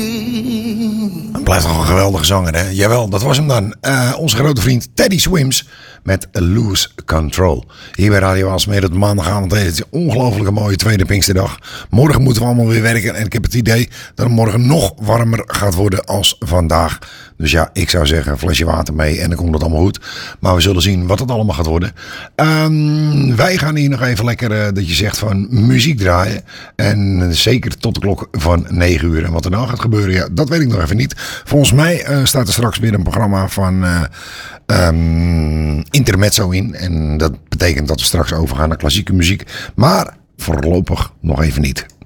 Het blijft nog een geweldige zanger, hè? Jawel, dat was hem dan. Onze grote vriend Teddy Swims met Lose Control. Hier bij Radio Aalsmeer op maandagavond. Het is een ongelooflijke mooie tweede Pinksterdag. Morgen moeten we allemaal weer werken. En ik heb het idee dat het morgen nog warmer gaat worden als vandaag. Dus ja, ik zou zeggen, een flesje water mee en dan komt het allemaal goed. Maar we zullen zien wat het allemaal gaat worden. Wij gaan hier nog even lekker, dat je zegt, van muziek draaien. En zeker tot de klok van 9 uur. En wat er nou gaat gebeuren, ja, dat weet ik nog even niet. Volgens mij staat er straks weer een programma van Intermezzo in. En dat betekent dat we straks overgaan naar klassieke muziek. Maar voorlopig nog even niet.